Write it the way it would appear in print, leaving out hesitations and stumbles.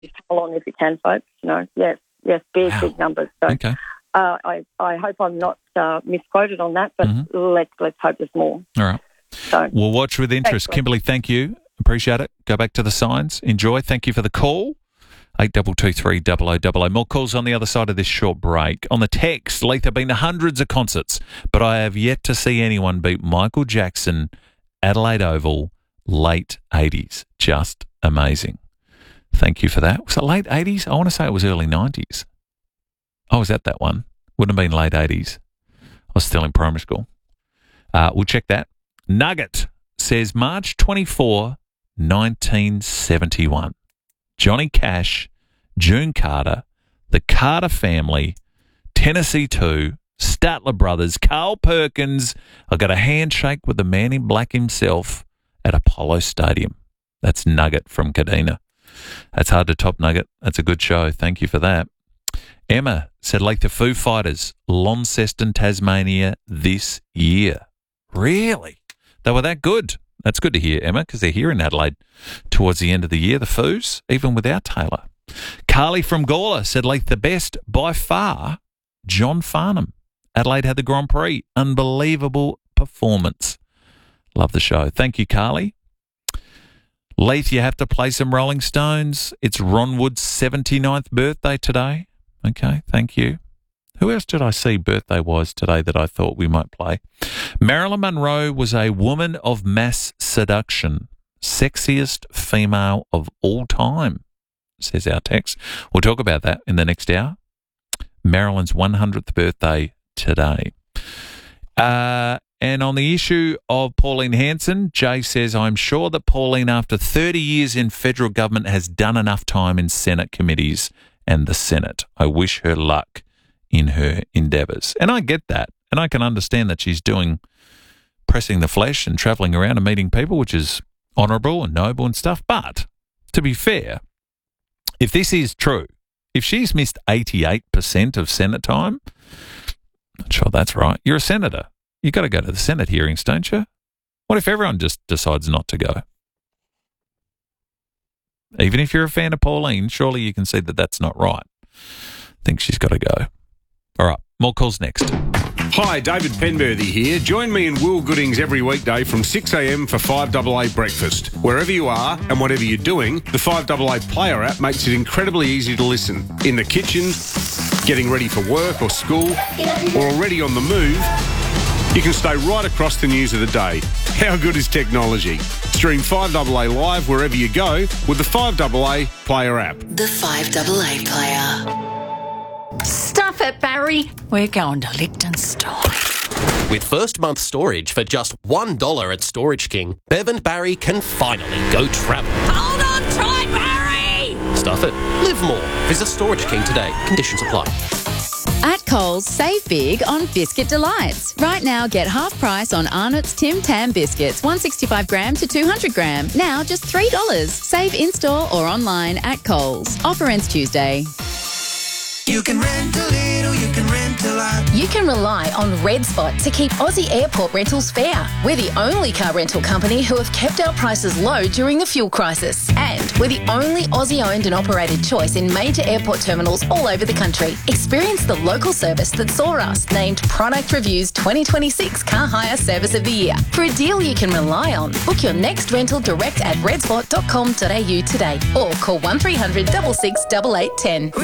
Hold on if you can, folks. Yes, big numbers. So, Okay. I hope I'm not misquoted on that, but let's hope there's more. All right. So, We'll watch with interest. Thanks, Kimberly, thank you. Appreciate it. Go back to the signs. Enjoy. Thank you for the call. 8223 0000. More calls on the other side of this short break. On the text, Leith, have been to hundreds of concerts, but I have yet to see anyone beat Michael Jackson, Adelaide Oval, late 80s. Just amazing. Thank you for that. Was it late 80s? I want to say it was early 90s. I was at that one. Wouldn't have been late 80s. I was still in primary school. We'll check that. Nugget says March 24, 1971. Johnny Cash, June Carter, the Carter Family, Tennessee 2, Statler Brothers, Carl Perkins. I got a handshake with the man in black himself at Apollo Stadium. That's Nugget from Kadina. That's hard to top, Nugget. That's a good show. Thank you for that. Emma said, like the Foo Fighters, Launceston, Tasmania this year. Really? They were that good. That's good to hear, Emma, because they're here in Adelaide towards the end of the year, the Foos, even without Taylor. Carly from Gawler said, like the best by far, John Farnham. Adelaide had the Grand Prix. Unbelievable performance. Love the show. Thank you, Carly. Leith, you have to play some Rolling Stones. It's Ron Wood's 79th birthday today. Okay, thank you. Who else did I see birthday-wise today that I thought we might play? Marilyn Monroe was a woman of mass seduction. Sexiest female of all time, says our text. We'll talk about that in the next hour. Marilyn's 100th birthday today. And on the issue of Pauline Hanson, Jay says, I'm sure that Pauline, after 30 years in federal government, has done enough time in Senate committees and the Senate. I wish her luck in her endeavours. And I get that. And I can understand that she's pressing the flesh and travelling around and meeting people, which is honourable and noble and stuff. But to be fair, if this is true, if she's missed 88% of Senate time, not sure that's right. You're a senator. You've got to go to the Senate hearings, don't you? What if everyone just decides not to go? Even if you're a fan of Pauline, surely you can see that that's not right. I think she's got to go. All right, more calls next. Hi, David Penberthy here. Join me and Will Goodings every weekday from 6am for 5AA breakfast. Wherever you are and whatever you're doing, the 5AA Player app makes it incredibly easy to listen. In the kitchen, getting ready for work or school, or already on the move, you can stay right across the news of the day. How good is technology? Stream 5AA live wherever you go with the 5AA Player app. The 5AA Player. Stuff it, Barry. We're going to Liechtenstein. With first month storage for just $1 at Storage King, Bev and Barry can finally go travel. Hold on tight, Barry! Stuff it. Live more. Visit Storage King today. Conditions apply. At Coles, save big on Biscuit Delights. Right now, get half price on Arnott's Tim Tam biscuits, 165 gram to 200 gram. Now just $3. Save in-store or online at Coles. Offer ends Tuesday. You can rent a little, you can rent a lot. You can rely on Red Spot to keep Aussie airport rentals fair. We're the only car rental company who have kept our prices low during the fuel crisis. And we're the only Aussie-owned and operated choice in major airport terminals all over the country. Experience the local service that saw us named Product Review's 2026 Car Hire Service of the Year. For a deal you can rely on, book your next rental direct at redspot.com.au today or call 1300 66 8810.